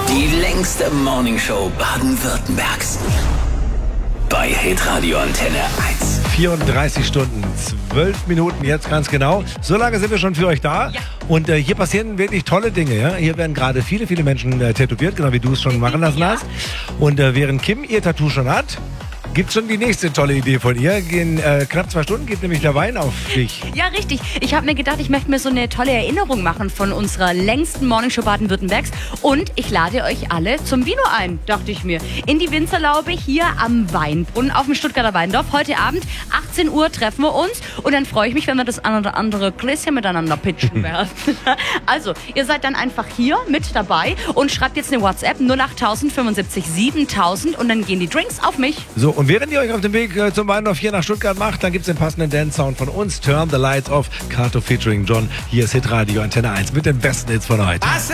Die längste Morningshow Baden-Württembergs. Bei Hitradio Antenne 1. 34 Stunden, 12 Minuten jetzt ganz genau. So lange sind wir schon für euch da. Ja. Und hier passieren wirklich tolle Dinge. Ja? Hier werden gerade viele, viele Menschen tätowiert, genau wie du es schon machen lassen hast. Und während Kim ihr Tattoo schon hat, gibt es schon die nächste tolle Idee von ihr. In knapp 2 Stunden geht nämlich der Wein auf dich. Ja, richtig. Ich habe mir gedacht, ich möchte mir so eine tolle Erinnerung machen von unserer längsten Morningshow Baden-Württembergs. Und ich lade euch alle zum Vino ein, dachte ich mir. In die Winzerlaube hier am Weinbrunnen auf dem Stuttgarter Weindorf. Heute Abend, 18 Uhr, treffen wir uns. Und dann freue ich mich, wenn wir das ein oder andere Gläschen miteinander pitchen werden. Also, ihr seid dann einfach hier mit dabei und schreibt jetzt eine WhatsApp 08000 75 7000 und dann gehen die Drinks auf mich. So, und während ihr euch auf den Weg zum Weindorf hier nach Stuttgart macht, dann gibt es den passenden Dance-Sound von uns. Turn the Lights Off, Kato featuring John. Hier ist Hitradio Antenne 1 mit den besten Hits von heute.